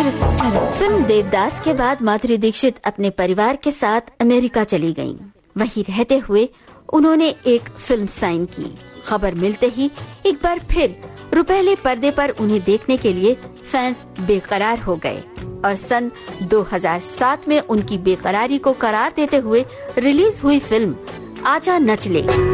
Film Devdas के बाद माधुरी दीक्षित अपने परिवार के साथ अमेरिका चली गयीं। वहीं रहते हुए उन्होंने एक फिल्म साइन की। खबर मिलते ही एक बार फिर रुपहले पर्दे पर उन्हें देखने के लिए फैंस बेकरार हो गए और सन 2007 में उनकी बेकरारी को करार देते हुए रिलीज हुई फिल्म आजा नच ले।